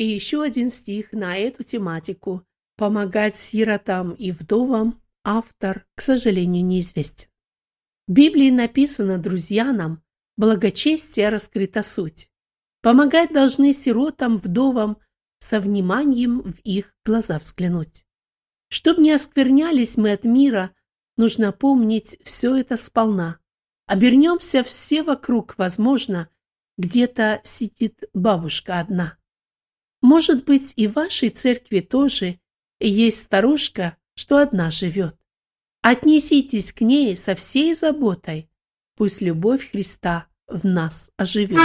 И еще один стих на эту тематику. Помогать сиротам и вдовам автор, к сожалению, неизвестен. В Библии написано, друзья, нам благочестие раскрыта суть. Помогать должны сиротам, вдовам, со вниманием в их глаза взглянуть. Чтоб не осквернялись мы от мира, нужно помнить все это сполна. Обернемся все вокруг, возможно, где-то сидит бабушка одна. Может быть, и в вашей церкви тоже есть старушка, что одна живет. Отнеситесь к ней со всей заботой, пусть любовь Христа в нас оживет.